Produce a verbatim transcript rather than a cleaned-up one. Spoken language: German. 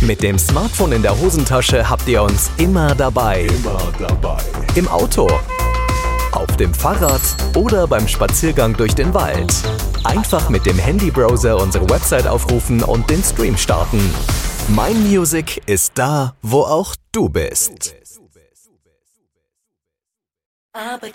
Mit dem Smartphone in der Hosentasche habt ihr uns immer dabei. Immer dabei. Im Auto, auf dem Fahrrad oder beim Spaziergang durch den Wald. Einfach mit dem Handybrowser unsere Website aufrufen und den Stream starten. Mein Music ist da, wo auch du bist. Ah, but